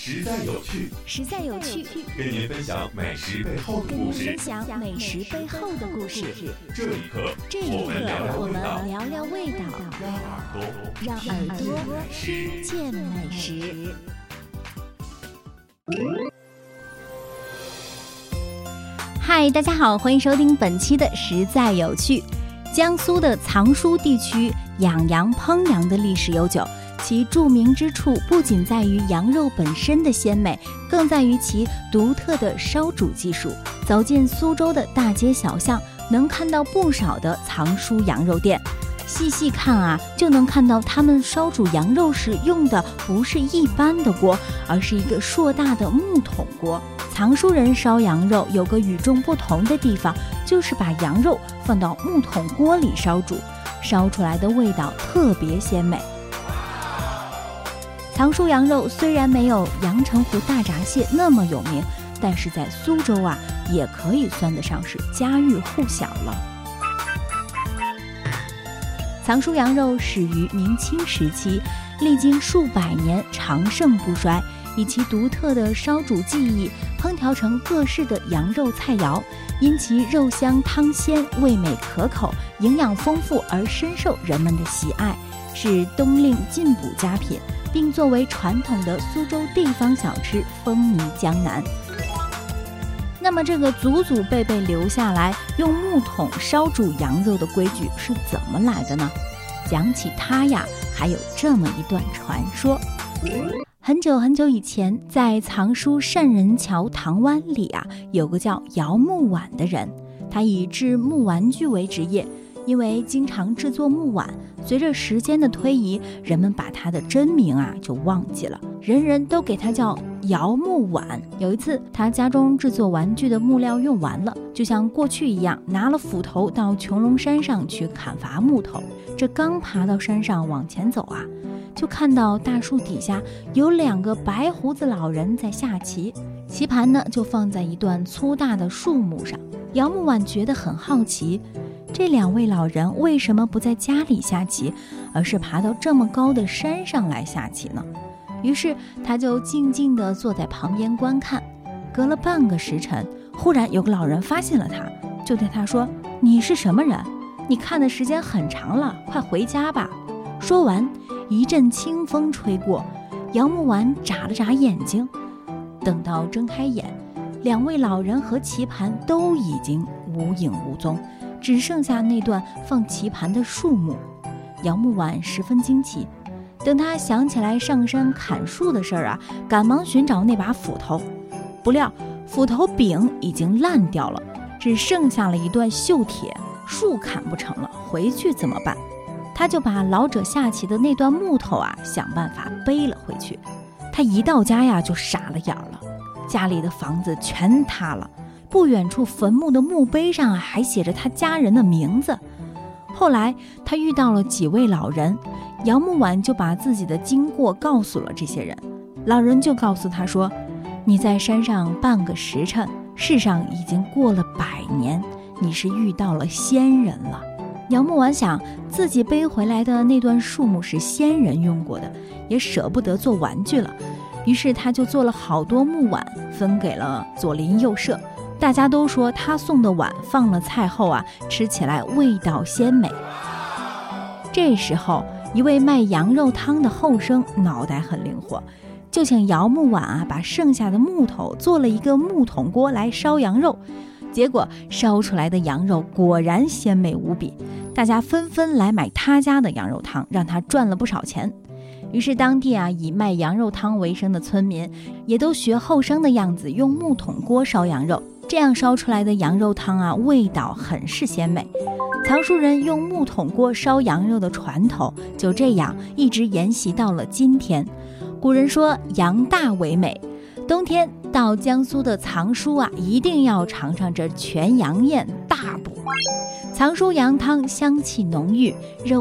实在有趣， 实在有趣， 跟您分享美食背后的故事。这一刻，我们聊聊味道，让耳朵听见美食。嗨，大家好，欢迎收听本期的实在有趣。江苏的藏书地区养羊烹羊的历史悠久，其著名之处不仅在于羊肉本身的鲜美，更在于其独特的烧煮技术。走进苏州的大街小巷，能看到不少的藏书羊肉店，细细看啊，就能看到他们烧煮羊肉时用的不是一般的锅，而是一个硕大的木桶锅。藏书人烧羊肉有个与众不同的地方，就是把羊肉放到木桶锅里烧煮，烧出来的味道特别鲜美。藏书羊肉虽然没有阳澄湖大闸蟹那么有名，但是在苏州啊，也可以算得上是家喻户晓了。藏书羊肉始于明清时期，历经数百年，长盛不衰，以其独特的烧煮技艺烹调成各式的羊肉菜肴，因其肉香汤鲜，味美可口，营养丰富而深受人们的喜爱，是冬令进补佳品，并作为传统的苏州地方小吃风靡江南。那么这个祖祖辈辈留下来用木桶烧煮羊肉的规矩是怎么来的呢？讲起它呀，还有这么一段传说。很久很久以前，在藏书善人桥塘湾里啊，有个叫姚木婉的人，他以制木玩具为职业。因为经常制作木碗，随着时间的推移，人们把他的真名啊就忘记了，人人都给他叫姚木婉。有一次，他家中制作玩具的木料用完了，就像过去一样，拿了斧头到穹窿山上去砍伐木头。这刚爬到山上往前走啊，就看到大树底下有两个白胡子老人在下棋，棋盘呢就放在一段粗大的树木上。姚木婉觉得很好奇，这两位老人为什么不在家里下棋，而是爬到这么高的山上来下棋呢？于是他就静静地坐在旁边观看。隔了半个时辰，忽然有个老人发现了他，就对他说：“你是什么人？你看的时间很长了，快回家吧。”说完，一阵清风吹过，姚木婉眨了眨眼睛，等到睁开眼，两位老人和棋盘都已经无影无踪，只剩下那段放棋盘的树木。姚木婉十分惊奇，等他想起来上山砍树的事儿啊，赶忙寻找那把斧头，不料斧头柄已经烂掉了，只剩下了一段锈铁，树砍不成了，回去怎么办？他就把老者下棋的那段木头啊，想办法背了回去。他一到家呀，就傻了眼了，家里的房子全塌了，不远处坟墓的墓碑上啊，还写着他家人的名字。后来他遇到了几位老人，姚木婉就把自己的经过告诉了这些人。老人就告诉他说：“你在山上半个时辰，世上已经过了100年，你是遇到了仙人了。”姚木婉想，自己背回来的那段树木是仙人用过的，也舍不得做玩具了，于是他就做了好多木碗，分给了左邻右舍。大家都说他送的碗放了菜后啊，吃起来味道鲜美。这时候，一位卖羊肉汤的后生脑袋很灵活，就请姚木婉啊把剩下的木头做了一个木桶锅来烧羊肉。结果烧出来的羊肉果然鲜美无比，大家纷纷来买他家的羊肉汤，让他赚了不少钱。于是当地啊以卖羊肉汤为生的村民也都学后生的样子，用木桶锅烧羊肉，这样烧出来的羊肉汤啊味道很是鲜美。藏书人用木桶锅烧羊肉的传统就这样一直沿袭到了今天。古人说羊大为美，冬天到江苏的藏书啊，一定要尝尝这全羊宴大补。藏书羊汤香气浓郁，肉